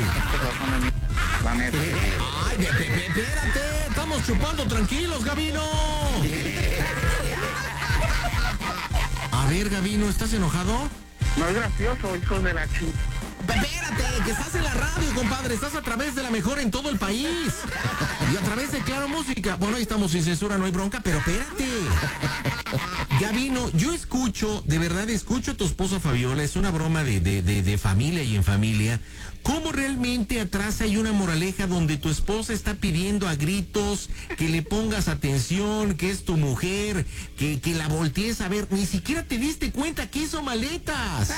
La neta. Ay, espérate, estamos chupando tranquilos, Gabino. A ver, Gabino, ¿estás enojado? No es gracioso, hijos de la chingada. Espérate, que estás en la radio, compadre. Estás a través de la mejor en todo el país. Y a través de Claro Música. Bueno, ahí estamos sin censura, no hay bronca, pero espérate. Gabino, yo escucho, de verdad escucho a tu esposa Fabiola, es una broma de familia y en familia. ¿Cómo realmente atrás hay una moraleja donde tu esposa está pidiendo a gritos que le pongas atención, que es tu mujer, que la voltees a ver? Ni siquiera te diste cuenta que hizo maletas.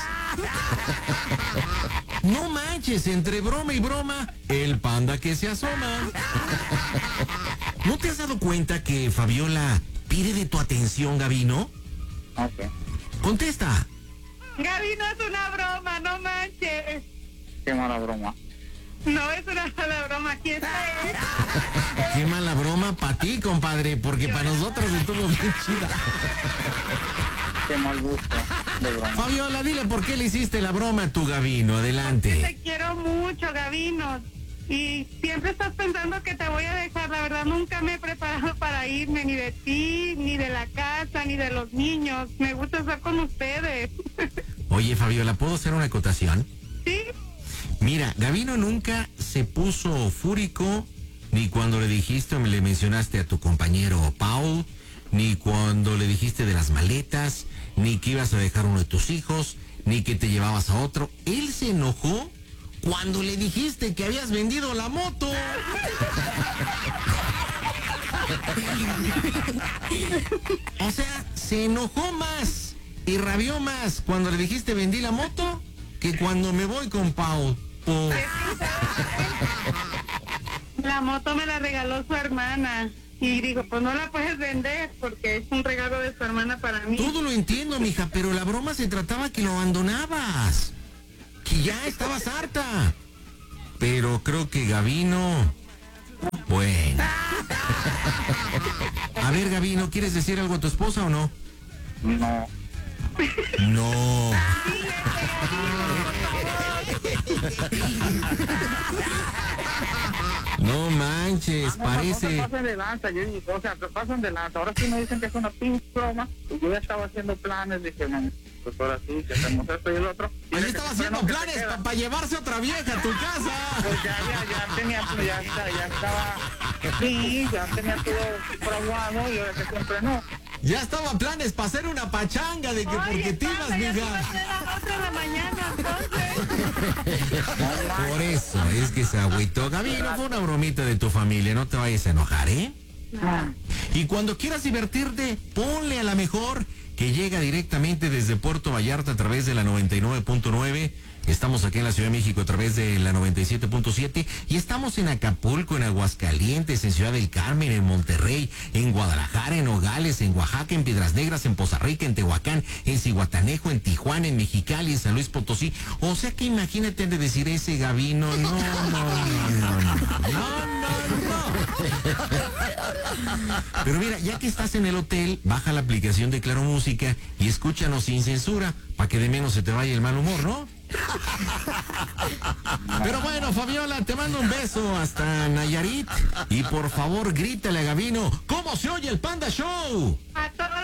No manches, entre broma y broma, el panda que se asoma. ¿No te has dado cuenta que Fabiola pide de tu atención, Gabino? Ok. Contesta. Gabino, es una broma, no manches. Qué mala broma. No es una mala broma, ¿quién es? Qué mala broma para ti, compadre, porque para nosotros estuvo bien chida. Qué mal gusto de broma. Fabiola, dile por qué le hiciste la broma a tu Gabino, adelante. Te quiero mucho, Gabino. Y siempre estás pensando que te voy a dejar. La verdad, nunca me he preparado para irme, ni de ti, ni de la casa, ni de los niños. Me gusta estar con ustedes. Oye, Fabiola, ¿puedo hacer una acotación? ¿Sí? Mira, Gabino nunca se puso fúrico, ni cuando le dijiste o le mencionaste a tu compañero Paul, ni cuando le dijiste de las maletas, ni que ibas a dejar uno de tus hijos, ni que te llevabas a otro. Él se enojó cuando le dijiste que habías vendido la moto. O sea, se enojó más y rabió más cuando le dijiste vendí la moto que cuando me voy con Paul. Oh. La moto me la regaló su hermana. Y digo, pues no la puedes vender porque es un regalo de su hermana para mí. Todo lo entiendo, mija, pero la broma se trataba que lo abandonabas. Que ya estabas harta. Pero creo que Gabino... Bueno. A ver, Gabino, ¿quieres decir algo a tu esposa o no? No. No. No manches, parece... No se pasen de lanza, o sea, se pasan de lanza. Ahora sí me dicen que es una pinche broma. Pues yo ya estaba haciendo planes, dije, no, pues ahora sí, que hacemos esto y el otro. Ahí estaba haciendo planes para llevarse otra vieja a tu casa. Pues ya tenía, pues ya estaba, sí, ya tenía todo fraguado y ahora que siempre no. Ya estaban planes para hacer una pachanga de que porque te ibas, ya mija. a las 8 de la mañana, entonces. Por eso es que se agüitó. Gabino, fue una bromita de tu familia, no te vayas a enojar, ¿eh? Y cuando quieras divertirte, ponle a la mejor que llega directamente desde Puerto Vallarta a través de la 99.9. Estamos aquí en la Ciudad de México a través de la 97.7 y estamos en Acapulco, en Aguascalientes, en Ciudad del Carmen, en Monterrey, en Guadalajara, en Nogales, en Oaxaca, en Piedras Negras, en Poza Rica, en Tehuacán, en Zihuatanejo, en Tijuana, en Mexicali, en San Luis Potosí. O sea que imagínate de decir ese Gabino, no. Pero mira, ya que estás en el hotel, baja la aplicación de Claro Música y escúchanos sin censura, para que de menos se te vaya el mal humor, ¿no? Pero bueno, Fabiola, te mando un beso hasta Nayarit y por favor grítale a Gabino, ¿cómo se oye el Panda Show? A todo